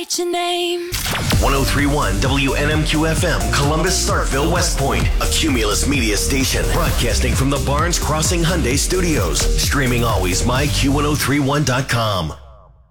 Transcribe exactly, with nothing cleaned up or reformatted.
write your name. ten thirty-one W N M Q F M, Columbus, Starkville, West Point, a Cumulus media station, broadcasting from the Barnes Crossing Hyundai Studios. Streaming always, my Q ten thirty-one dot com.